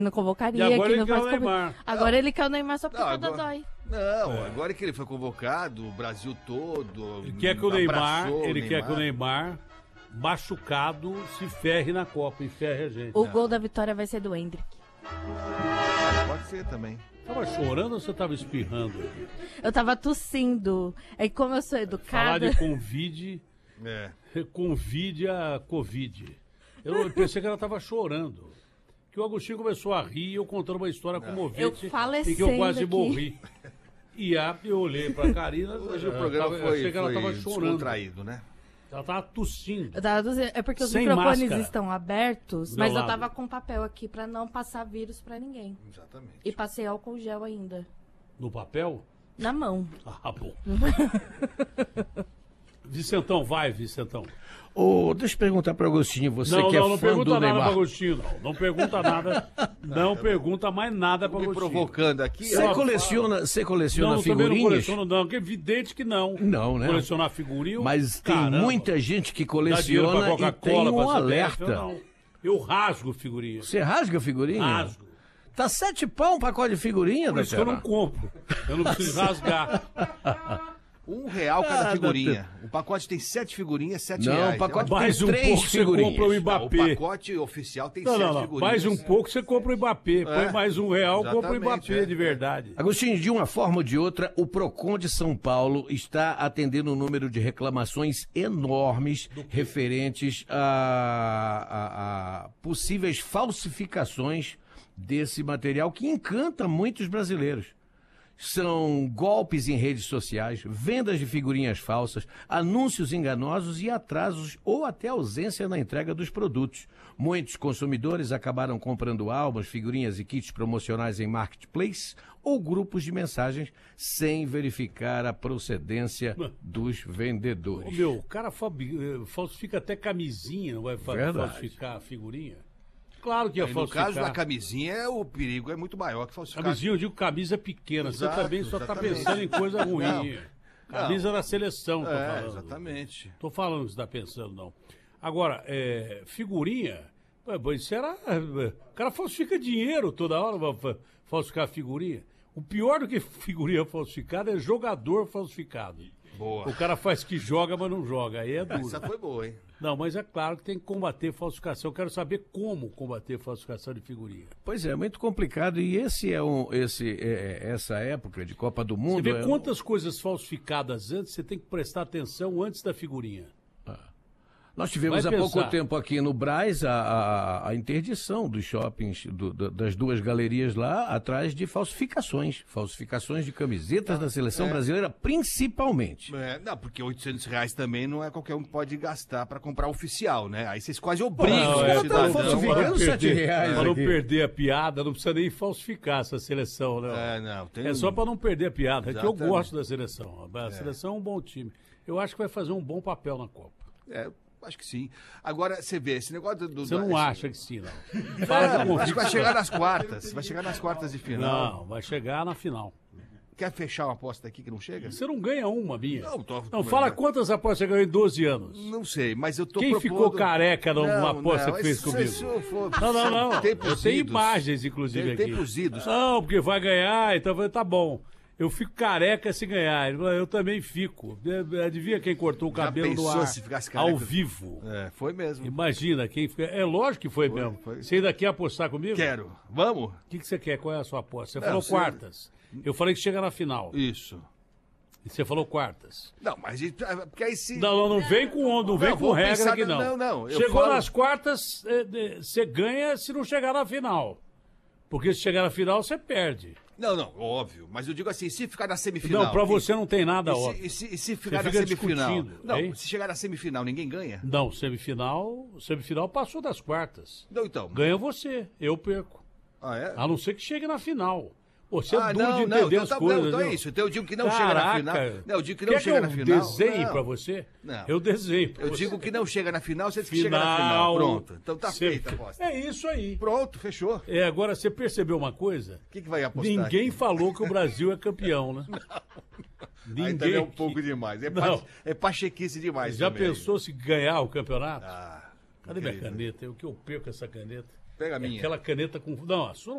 não convocaria, E agora que ele não quer faz o Neymar. Agora ele quer o Neymar só porque Não, o Dodói. Não, agora que ele foi convocado, o Brasil todo. Ele quer que o Neymar, abraçou ele quer que o Neymar, machucado, se ferre na Copa e ferre a gente. O gol da vitória vai ser do Endrick. Pode ser também. Tava chorando ou você tava espirrando? Eu tava tossindo. Aí como eu sou Falar educada... de Covid, convide a Covid. Eu pensei que ela tava chorando. Que o Agostinho começou a rir, eu contando uma história comovente e que eu quase morri. E eu olhei pra Karina, hoje o programa achei que ela tava chorando. Descontraído, né? Ela tava tossindo. É porque os Sem microfones máscara. estão abertos, Do mas meu eu lado. tava com papel aqui pra não passar vírus pra ninguém. Exatamente. E passei álcool gel ainda. No papel? Na mão. Ah, bom. Vicentão, vai, Vicentão. Deixa eu perguntar para Agostinho, você Não, que não, é não fã pergunta do nada Neymar. para Agostinho, não. Não pergunta nada. Não pergunta mais nada para Me Agostinho. provocando aqui. Você coleciona Não, também não figurinhas? coleciono, não. Que é evidente que não. Não, né? Colecionar figurinha. Mas tem caramba. muita gente que Dá dinheiro coleciona pra e tem Coca-Cola, um pra CBF, alerta. Eu não. Eu rasgo figurinha. Você rasga a figurinha? Rasgo. Tá £7 um pacote de figurinha, Por isso que eu não Datena? compro. Eu não preciso rasgar. R$1 cada figurinha. O pacote tem 7 figurinhas, R$7. Não, o pacote Mais tem um 3 pouco você figurinhas. compra o O Mbappé. pacote oficial tem Não, 7 não, não. figurinhas. Mais um pouco você compra o Mbappé. Põe mais R$1, compra o Exatamente, Mbappé de verdade. Agostinho, de uma forma ou de outra, o PROCON de São Paulo está atendendo um número de reclamações enormes referentes a possíveis falsificações desse material que encanta muitos brasileiros. São golpes em redes sociais, vendas de figurinhas falsas, anúncios enganosos e atrasos ou até ausência na entrega dos produtos. Muitos consumidores acabaram comprando álbuns, figurinhas e kits promocionais em marketplace ou grupos de mensagens sem verificar a procedência dos vendedores. O cara falsifica até camisinha, não vai Verdade. falsificar a figurinha? Claro que ia No falsificar. caso da camisinha, o perigo é muito maior que falsificar. Camisinha, eu digo camisa pequena. Exato, Você também só tá exatamente. pensando em coisa ruim. Camisa da seleção, tô falando. Exatamente. Tô falando que você tá pensando, não. Agora, figurinha, isso era... O cara falsifica dinheiro toda hora, vai falsificar figurinha. O pior do que figurinha falsificada é jogador falsificado. Boa. O cara faz que joga, mas não joga. Aí é duro. Essa foi boa, hein? Não, mas é claro que tem que combater falsificação. Eu quero saber como combater falsificação de figurinha. Pois é, muito complicado. E essa época de Copa do Você Mundo... vê quantas coisas falsificadas antes, você tem que prestar atenção antes da figurinha. Nós tivemos Vai há pouco pensar. tempo aqui no Brás a interdição dos shoppings, das duas galerias lá, atrás de falsificações. Falsificações de camisetas da seleção brasileira, principalmente. Não, porque R$800 também não é qualquer um que pode gastar pra comprar oficial, né? Aí vocês quase obrigam o cidadão. falsificando R$7 Para não aqui. perder a piada, não precisa nem falsificar essa seleção, né? Não, tem É só para não perder a piada. É que eu Exatamente. gosto da seleção. A seleção é um bom time. Eu acho que vai fazer um bom papel na Copa. Acho que sim. Agora, você vê, esse negócio do... Você não acha que sim, não. Não, Fala com acho que vai convicção. chegar nas quartas. Vai chegar nas quartas de final. Não, vai chegar na final. Quer fechar uma aposta aqui que não chega? Você não ganha uma, minha. Não, Fala quantas apostas você ganhou em 12 anos. Não sei, mas eu tô Quem propondo... ficou careca numa aposta que fez isso- comigo? isso for- Não. Tempos Eu tenho idos. imagens, inclusive, aqui. Tempos idos. Não, porque vai ganhar, então eu falei, tá bom. Eu fico careca se ganhar. Ele falou, eu também fico. Adivinha quem cortou o Já cabelo no pensou ar se ficasse careca? ao vivo? Foi mesmo. Imagina quem fica. É lógico que foi mesmo. foi. Você ainda quer apostar comigo? Quero. Vamos? O que você quer? Qual é a sua aposta? Você Não, falou você- quartas. Eu falei que chega na final. Isso. E você falou quartas. Não, mas... Porque aí se... Não vem não vem com vamos regra pensar aqui, na- não. não, eu Chegou falo- nas quartas, você ganha se não chegar na final. Porque se chegar na final, você perde. Não, óbvio. Mas eu digo assim, se ficar na semifinal... Não, pra você não tem nada, ó. E se ficar Você na fica semifinal... discutindo, Não, hein? se chegar na semifinal, ninguém ganha? Não, semifinal passou das quartas. Não, então... Ganha você, eu perco. Ah, é? A não ser que chegue na final. Você é duro de não, entender então as tá- coisas. não, então é viu? isso. Então eu digo que não chega na final. Não, eu digo que não Quer chega na que eu final. desenhe Não. pra você? Não. Eu desenho pra Eu você. digo que não chega na final, você diz que chega na final. Pronto. Então tá Você- feita a aposta. É isso aí. Pronto, fechou. Agora você percebeu uma coisa? O que vai apostar? Ninguém falou que o Brasil é campeão, né? Aí também é um pouco demais. Não. É pachequice demais Já também. pensou se ganhar o campeonato? Ah, Cadê minha incrível. caneta? Eu que eu perco essa caneta. Pega a minha. Aquela caneta com... Não, a sua